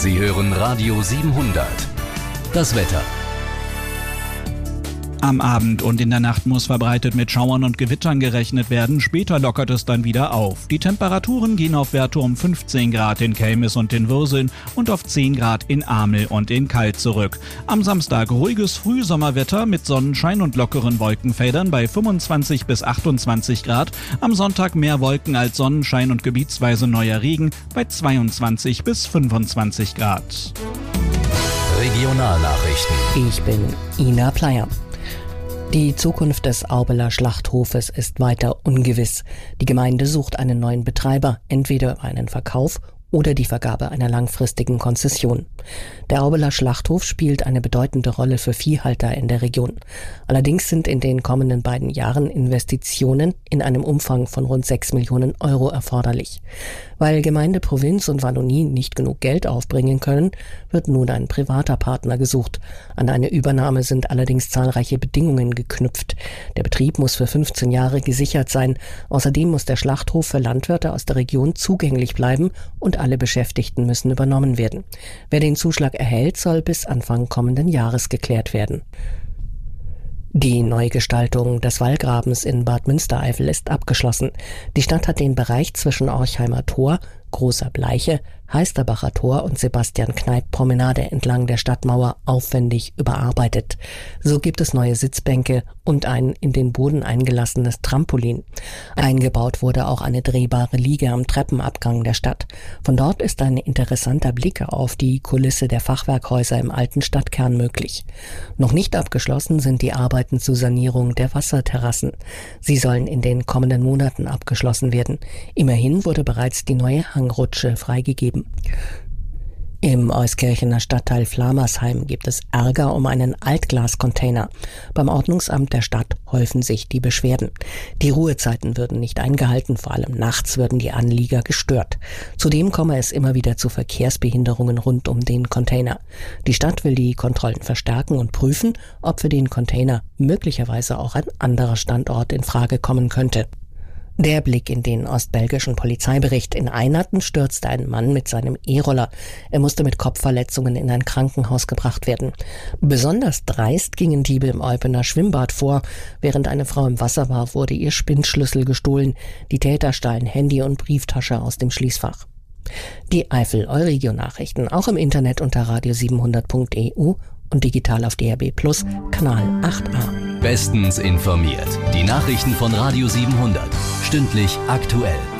Sie hören Radio 700. Das Wetter. Am Abend und in der Nacht muss verbreitet mit Schauern und Gewittern gerechnet werden. Später lockert es dann wieder auf. Die Temperaturen gehen auf Werte um 15 Grad in Kelmis und in Würseln und auf 10 Grad in Amel und in Kalt zurück. Am Samstag ruhiges Frühsommerwetter mit Sonnenschein und lockeren Wolkenfeldern bei 25 bis 28 Grad. Am Sonntag mehr Wolken als Sonnenschein und gebietsweise neuer Regen bei 22 bis 25 Grad. Regionalnachrichten. Ich bin Ina Pleyer. Die Zukunft des Aubeler Schlachthofes ist weiter ungewiss. Die Gemeinde sucht einen neuen Betreiber, entweder über einen Verkauf oder die Vergabe einer langfristigen Konzession. Der Aubeler Schlachthof spielt eine bedeutende Rolle für Viehhalter in der Region. Allerdings sind in den kommenden beiden Jahren Investitionen in einem Umfang von rund 6 Millionen Euro erforderlich. Weil Gemeinde, Provinz und Wallonie nicht genug Geld aufbringen können, wird nun ein privater Partner gesucht. An eine Übernahme sind allerdings zahlreiche Bedingungen geknüpft. Der Betrieb muss für 15 Jahre gesichert sein. Außerdem muss der Schlachthof für Landwirte aus der Region zugänglich bleiben und alle Beschäftigten müssen übernommen werden. Wer den Zuschlag erhält, soll bis Anfang kommenden Jahres geklärt werden. Die Neugestaltung des Wallgrabens in Bad Münstereifel ist abgeschlossen. Die Stadt hat den Bereich zwischen Orchheimer Tor, Großer Bleiche, Heisterbacher Tor und Sebastian-Kneipp-Promenade entlang der Stadtmauer aufwendig überarbeitet. So gibt es neue Sitzbänke und ein in den Boden eingelassenes Trampolin. Eingebaut wurde auch eine drehbare Liege am Treppenabgang der Stadt. Von dort ist ein interessanter Blick auf die Kulisse der Fachwerkhäuser im alten Stadtkern möglich. Noch nicht abgeschlossen sind die Arbeiten zur Sanierung der Wasserterrassen. Sie sollen in den kommenden Monaten abgeschlossen werden. Immerhin wurde bereits die neue Hangrutsche freigegeben. Im Euskirchener Stadtteil Flamersheim gibt es Ärger um einen Altglascontainer. Beim Ordnungsamt der Stadt häufen sich die Beschwerden. Die Ruhezeiten würden nicht eingehalten, vor allem nachts würden die Anlieger gestört. Zudem komme es immer wieder zu Verkehrsbehinderungen rund um den Container. Die Stadt will die Kontrollen verstärken und prüfen, ob für den Container möglicherweise auch ein anderer Standort in Frage kommen könnte. Der Blick in den ostbelgischen Polizeibericht. In Einerten stürzte ein Mann mit seinem E-Roller. Er musste mit Kopfverletzungen in ein Krankenhaus gebracht werden. Besonders dreist gingen Diebe im Eupener Schwimmbad vor. Während eine Frau im Wasser war, wurde ihr Spinnschlüssel gestohlen. Die Täter stahlen Handy und Brieftasche aus dem Schließfach. Die Eifel Euregio-Nachrichten auch im Internet unter radio700.eu und digital auf DAB+ Kanal 8a. Bestens informiert. Die Nachrichten von Radio 700. Stündlich aktuell.